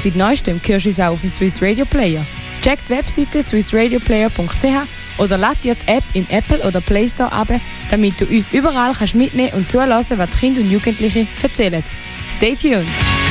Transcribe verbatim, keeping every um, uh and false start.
seit neuestem hörst du uns auch auf dem Swiss Radio Player. Check die Webseite swiss radio player punkt c h oder lad dir die App im Apple oder Play Store ab, damit du uns überall kannst mitnehmen und zulassen, was die Kinder und Jugendliche erzählen. Stay tuned!